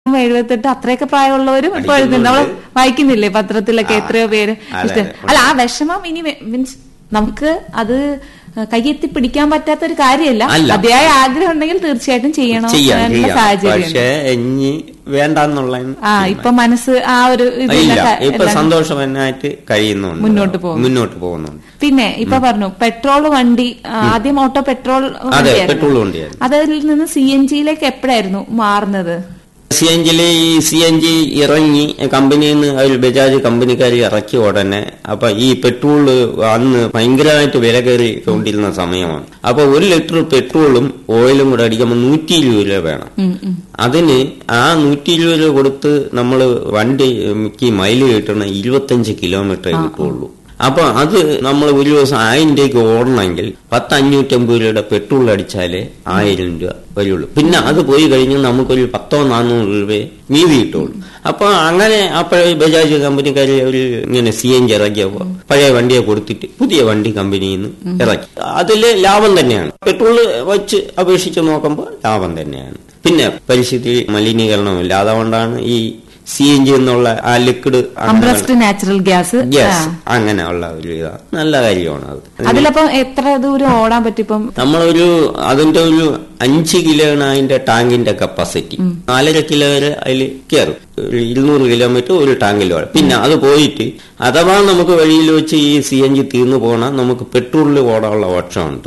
78 അത്രയൊക്കെ പ്രായമുള്ളവരും ഇപ്പൊ എഴുതുന്നു. നമ്മൾ വായിക്കുന്നില്ലേ പത്രത്തിലൊക്കെ എത്രയോ പേര് ഇഷ്ടം. അല്ല, ആ വിഷമം ഇനി മീൻസ് നമുക്ക് അത് കയ്യെത്തി പിടിക്കാൻ പറ്റാത്ത ഒരു കാര്യമല്ല. അതിയായ ആഗ്രഹം ഉണ്ടെങ്കിൽ തീർച്ചയായിട്ടും ചെയ്യണം സാഹചര്യം വേണ്ടെന്നുള്ള ഇപ്പൊ മനസ്സ് ആ ഒരു ഇപ്പൊ സന്തോഷമായിട്ട് കഴിയുന്നുണ്ട്, മുന്നോട്ട് പോകുന്നുണ്ട്. പിന്നെ ഇപ്പൊ പറഞ്ഞു പെട്രോൾ വണ്ടി, ആദ്യം ഓട്ടോ പെട്രോൾ വണ്ടിയായിരുന്നു, അതിൽ നിന്ന് CNG എപ്പോഴായിരുന്നു മാറുന്നത്? CNG ഇറങ്ങി കമ്പനിയിൽ നിന്ന് അതിൽ ബജാജ് കമ്പനിക്കാർ ഇറക്കി ഉടനെ അപ്പൊ ഈ പെട്രോൾ അന്ന് ഭയങ്കരമായിട്ട് വില കയറിക്കൊണ്ടിരുന്ന സമയമാണ്. അപ്പൊ 1 ലിറ്റർ പെട്രോളും ഓയിലും കൂടെ അടിക്കുമ്പോൾ 120 രൂപ വേണം. അതിന് ആ 120 രൂപ കൊടുത്ത് നമ്മൾ വണ്ടിക്ക് മൈല് കിട്ടണ 25 കിലോമീറ്റർ കിട്ടുള്ളൂ. അപ്പൊ അത് നമ്മൾ ഒരു ദിവസം 1000 രൂപയ്ക്ക് ഓടണമെങ്കിൽ 550 രൂപയുടെ പെട്രോൾ അടിച്ചാലേ 1000 രൂപ വരുള്ളൂ. പിന്നെ അത് പോയി കഴിഞ്ഞ് നമുക്കൊരു 400 രൂപയെ മീതി കിട്ടുള്ളൂ. അപ്പൊ അങ്ങനെ അപ്പോഴേ ബജാജ് കമ്പനിക്കാർ ഒരു ഇങ്ങനെ CNG ഇറക്കിയപ്പോ പഴയ വണ്ടിയെ കൊടുത്തിട്ട് പുതിയ വണ്ടി കമ്പനിയിൽ നിന്ന് ഇറക്കി. അതില് ലാഭം തന്നെയാണ്, പെട്രോൾ വെച്ച് അപേക്ഷിച്ച് നോക്കുമ്പോൾ ലാഭം തന്നെയാണ്. പിന്നെ പരിസ്ഥിതി മലിനീകരണമില്ല. അതുകൊണ്ടാണ് ഈ CNG എന്നുള്ള ആ ലിക്വിഡ് നാച്ചുറൽ ഗ്യാസ് അങ്ങനെയുള്ള ഒരു നല്ല കാര്യമാണ് അത്. അതിലപ്പം എത്ര ദൂരം ഓടാൻ പറ്റും? നമ്മളൊരു അതിന്റെ ഒരു 5 കിലോയാണ് അതിന്റെ ടാങ്കിന്റെ കപ്പാസിറ്റി. 4.5 കിലോ വരെ അതിൽ കയറും. 200 കിലോമീറ്റർ ഒരു ടാങ്കിൽ ഓടാം. പിന്നെ അത് പോയിട്ട് അഥവാ നമുക്ക് വഴിയിൽ വെച്ച് ഈ CNG തീർന്നു പോകണം, നമുക്ക് പെട്രോളിൽ ഓടാനുള്ള ഓപ്ഷൻ ഉണ്ട്.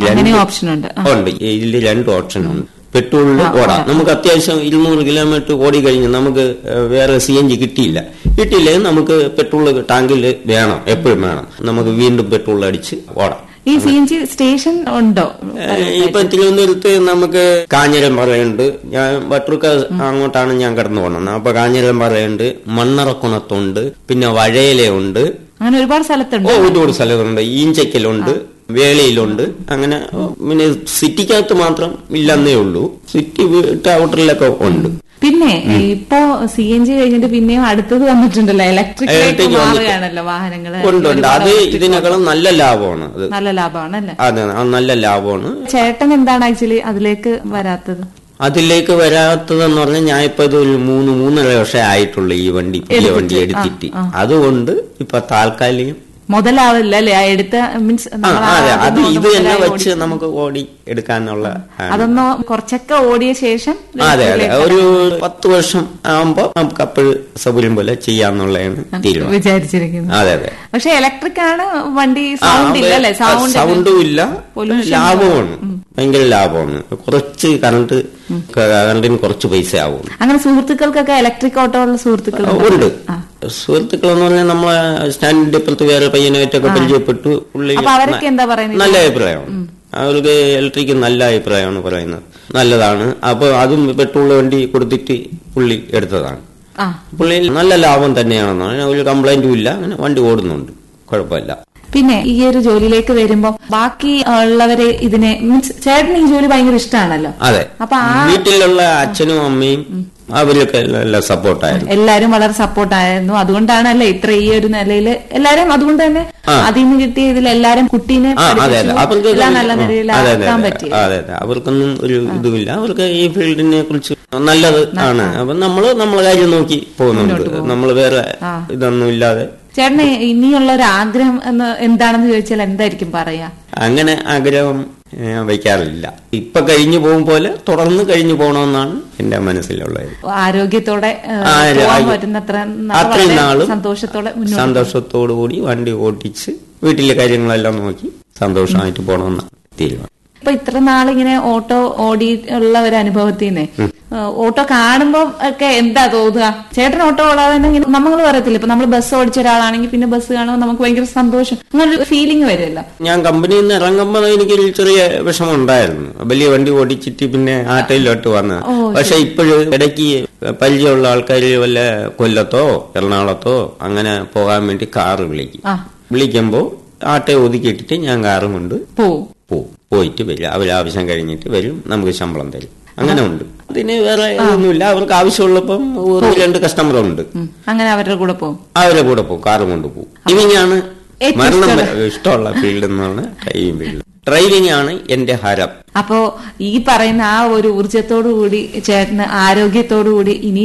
ഇതിൽ 2 ഓപ്ഷൻ ഉണ്ട്. പെട്രോളിൽ ഓടാം. നമുക്ക് അത്യാവശ്യം 200 കിലോമീറ്റർ ഓടി കഴിഞ്ഞ് നമുക്ക് വേറെ CNG കിട്ടിയില്ലെങ്കിൽ നമുക്ക് പെട്രോൾ ടാങ്കിൽ വേണം, എപ്പോഴും വേണം. നമുക്ക് വീണ്ടും പെട്രോൾ അടിച്ച് ഓടാം. ഈ CNG സ്റ്റേഷൻ ഉണ്ടോ? ഇപ്പൊ തിരുവനന്തപുരത്ത് നമുക്ക് കാഞ്ഞിരംപാറയുണ്ട്. ഞാൻ വട്ടൂർക്ക അങ്ങോട്ടാണ് ഞാൻ കടന്നു പോകുന്നത്. അപ്പൊ കാഞ്ഞിരംപാറയുണ്ട്, മണ്ണറക്കുണത്തുണ്ട്, പിന്നെ വഴയിലുണ്ട്, അങ്ങനെ ഒരുപാട് സ്ഥലത്തുണ്ട്. ഒരുപാട് സ്ഥലത്തുണ്ട്. ഈഞ്ചക്കലുണ്ട്, വേളയിലുണ്ട്. അങ്ങനെ പിന്നെ സിറ്റിക്കകത്ത് മാത്രം ഇല്ലെന്നേ ഉള്ളൂ. സിറ്റി ഔട്ടറിലൊക്കെ ഉണ്ട്. പിന്നെ ഇപ്പോ CNG കഴിഞ്ഞിട്ട് പിന്നെയും അടുത്തത് വന്നിട്ടുണ്ടല്ലോ, ഇലക്ട്രിക് വാഹനങ്ങള് ഉണ്ട്. അത് ഇതിനേക്കാളും നല്ല ലാഭമാണ്. അത് നല്ല ലാഭമാണ്. അതെ, നല്ല ലാഭമാണ്. ചേട്ടൻ എന്താണ് ആക്ച്വലി അതിലേക്ക് വരാത്തത്? അതിലേക്ക് വരാത്തതെന്ന് പറഞ്ഞാൽ ഞാൻ ഇപ്പൊ ഇത് ഒരു 3.5 വർഷം ആയിട്ടുള്ളൂ ഈ പുതിയ വണ്ടി എടുത്തിട്ട്. അതുകൊണ്ട് ഇപ്പൊ താൽക്കാലികം മുതലാവില്ല അല്ലേ എടുത്ത മീൻസ് അത് ഇത് തന്നെ വെച്ച് നമുക്ക് ഓടി എടുക്കാനുള്ള. അതൊന്ന് കുറച്ചൊക്കെ ഓടിയ ശേഷം അതെ ഒരു 10 വർഷം ആവുമ്പോ നമുക്ക് അപ്പോഴും സൗകര്യം പോലെ ചെയ്യാന്നുള്ളതാണ് തീരുമാനം വിചാരിച്ചിരിക്കുന്നത്. അതെ അതെ. പക്ഷെ ഇലക്ട്രിക് ആണ് വണ്ടി, സൗണ്ടും ഇല്ല, ലാഭമാണ്, ഭയങ്കര ലാഭമാണ്. കുറച്ച് കറണ്ടിന് കുറച്ച് പൈസ ആവും. അങ്ങനെ സുഹൃത്തുക്കൾക്കൊക്കെ ഇലക്ട്രിക് ഓട്ടോ ഉള്ള സുഹൃത്തുക്കൾ ഉണ്ട്. സുഹൃത്തുക്കൾ എന്ന് പറഞ്ഞാൽ നമ്മളെ സ്റ്റാൻഡിന്റെ അപ്പുറത്ത് വേറെ പയ്യനായിട്ടൊക്കെ പരിചയപ്പെട്ടു. പുള്ളി നല്ല അഭിപ്രായമാണ്. അവർക്ക് ഇലക്ട്രിക് നല്ല അഭിപ്രായമാണ് പറയുന്നത്, നല്ലതാണ്. അപ്പൊ അതും പെട്രോൾ വണ്ടി കൊടുത്തിട്ട് പുള്ളി എടുത്തതാണ്. പുള്ളി നല്ല ലാഭം തന്നെയാണെന്നാണ്, ഒരു കംപ്ലൈന്റും ഇല്ല. അങ്ങനെ വണ്ടി ഓടുന്നുണ്ട്, കുഴപ്പമില്ല. പിന്നെ ഈ ഒരു ജോലിയിലേക്ക് വരുമ്പോ ബാക്കി ഉള്ളവരെ ഇതിനെ മീൻസ് ചേട്ടന് ഈ ജോലി ഭയങ്കര ഇഷ്ടമാണല്ലോ. അതെ. അപ്പൊ വീട്ടിലുള്ള അച്ഛനും അമ്മയും അവരൊക്കെ എല്ലാം സപ്പോർട്ടായിരുന്നു. എല്ലാരും വളരെ സപ്പോർട്ടായിരുന്നു. അതുകൊണ്ടാണല്ലേ ഇത്ര ഈ ഒരു നിലയില് എല്ലാരും, അതുകൊണ്ട് തന്നെ അതിൽ നിന്ന് കിട്ടിയ ഇതിൽ എല്ലാരും കുട്ടീനെ നല്ല നിലയിലാക്കാൻ പറ്റി. അതെ, അവർക്കൊന്നും ഒരു ഇതുമില്ല. അവർക്ക് ഈ ഫീൽഡിനെ കുറിച്ച് നല്ലത് ആണ്. അപ്പൊ നമ്മളെ കാര്യം നോക്കി പോകുന്നുണ്ട്. നമ്മൾ വേറെ ഇതൊന്നും ഇല്ലാതെ. ചേട്ടന് ഇനിയുള്ള ഒരു ആഗ്രഹം എന്താണെന്ന് ചോദിച്ചാൽ എന്തായിരിക്കും പറയാ? അങ്ങനെ ആഗ്രഹം വയ്ക്കാറില്ല. ഇപ്പൊ കഴിഞ്ഞു പോകും പോലെ തുടർന്ന് കഴിഞ്ഞു പോകണമെന്നാണ് എന്റെ മനസ്സിലുള്ളത്. ആരോഗ്യത്തോടെ അത്രയും നാളും സന്തോഷത്തോടു കൂടി വണ്ടി ഓടിച്ച് വീട്ടിലെ കാര്യങ്ങളെല്ലാം നോക്കി സന്തോഷമായിട്ട് പോകണമെന്നാണ് തീരുമാനം. ഇപ്പൊ ഇത്ര നാളിങ്ങനെ ഓട്ടോ ഓടി ഉള്ള ഒരു അനുഭവത്തിന്നെ ഓട്ടോ കാണുമ്പോ ഒക്കെ എന്താ തോന്നുക? ചേട്ടൻ ഓട്ടോ ഓടാതെ തന്നെ നമ്മൾ പറയത്തില്ല, ഇപ്പൊ നമ്മൾ ബസ് ഓടിച്ച ഒരാളാണെങ്കിൽ പിന്നെ ബസ് കാണുമ്പോൾ നമുക്ക് ഭയങ്കര സന്തോഷം, അങ്ങനൊരു ഫീലിംഗ് വരുമല്ലോ. ഞാൻ കമ്പനിയിൽ നിന്ന് ഇറങ്ങുമ്പോൾ എനിക്കൊരു ചെറിയ വിഷമം ഉണ്ടായിരുന്നു. വലിയ വണ്ടി ഓടിച്ചിട്ട് പിന്നെ ആട്ടയിലോട്ട് വന്നത്. പക്ഷെ ഇപ്പോഴും ഇടയ്ക്ക് പരിചയമുള്ള ആൾക്കാർ വല്ല കൊല്ലത്തോ എറണാകുളത്തോ അങ്ങനെ പോകാൻ വേണ്ടി കാറ് വിളിക്കുമ്പോ ആട്ടയെ ഒതുക്കിയിട്ടിട്ട് ഞാൻ കാറും കൊണ്ട് പോയിട്ട് വരും. അവർ ആവശ്യം കഴിഞ്ഞിട്ട് വരും, നമുക്ക് ശമ്പളം തരും. അങ്ങനെ ഉണ്ട്. അതിന് വേറെ ഒന്നുമില്ല. അവർക്ക് ആവശ്യമുള്ളപ്പം 1-2 കസ്റ്റമറുണ്ട്, അങ്ങനെ അവരുടെ കൂടെ പോകും. കാറും കൊണ്ട് പോകും. ഡ്രൈവിംഗാണ് മരണം ഇഷ്ടമുള്ള ഫീൽഡ് എന്നാണ് ഡ്രൈവിംഗ് ആണ് എന്റെ ഹരം. അപ്പോ ഈ പറയുന്ന ആ ഒരു ഊർജത്തോടു കൂടി ചേട്ടന് ആരോഗ്യത്തോടു കൂടി ഇനി